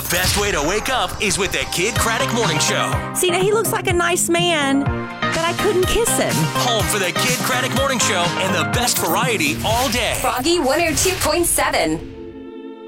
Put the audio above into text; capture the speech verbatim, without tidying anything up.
best way to wake up is with the Kid Craddock Morning Show. See, now he looks like a nice man, but I couldn't kiss him. Home for the Kid Craddock Morning Show and the best variety all day. Froggy one oh two point seven.